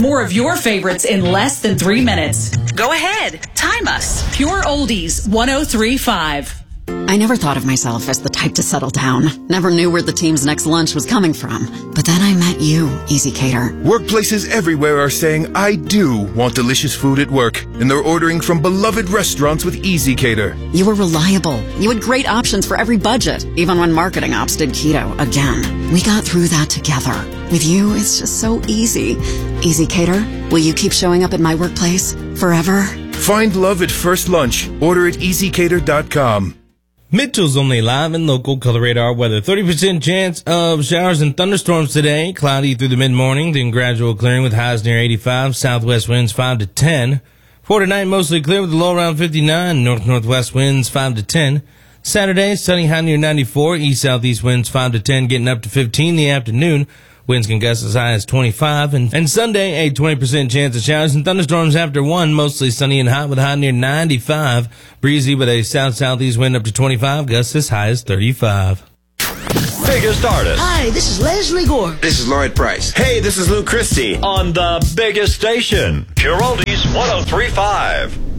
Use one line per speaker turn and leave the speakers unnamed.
More of your favorites in less than 3 minutes. Go ahead. Time us. Pure Oldies 103.5.
I never thought of myself as the type to settle down. Never knew where the team's next lunch was coming from. But then I met you, Easy Cater.
Workplaces everywhere are saying, I do want delicious food at work. And they're ordering from beloved restaurants with Easy Cater.
You were reliable. You had great options for every budget, even when marketing ops did keto again. We got through that together. With you, it's just so easy. Easy Cater, will you keep showing up at my workplace forever?
Find love at first lunch. Order at easycater.com.
Mitchell's only live and local color radar weather. 30% chance of showers and thunderstorms today. Cloudy through the mid-morning, then gradual clearing with highs near 85. Southwest winds 5 to 10. For tonight, mostly clear with a low around 59. North-northwest winds 5 to 10. Saturday, sunny high near 94. East-southeast winds 5 to 10, getting up to 15 in the afternoon. Winds can gust as high as 25. And Sunday, a 20% chance of showers and thunderstorms after 1. Mostly sunny and hot with a high near 95. Breezy with a south-southeast wind up to 25. Gusts as high as 35.
Biggest artist.
Hi, this is Leslie Gore.
This is Lloyd Price.
Hey, this is Lou Christie. On the biggest station, Pure Oldies 103.5.